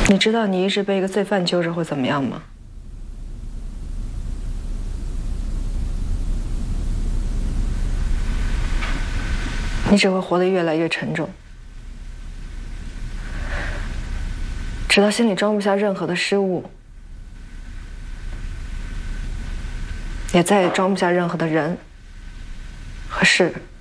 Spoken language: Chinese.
你知道你一直被一个罪犯揪着会怎么样吗？你只会活得越来越沉重，直到心里装不下任何的失误，也再也装不下任何的人和事。